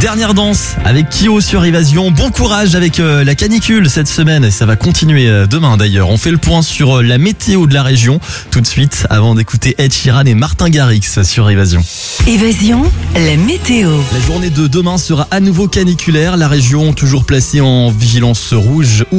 Dernière danse avec Kyo sur Évasion. Bon courage avec la canicule cette semaine et ça va continuer demain d'ailleurs. On fait le point sur la météo de la région tout de suite avant d'écouter Ed Sheeran et Martin Garrix sur Évasion. Évasion, la météo. La journée de demain sera à nouveau caniculaire. La région toujours placée en vigilance rouge ou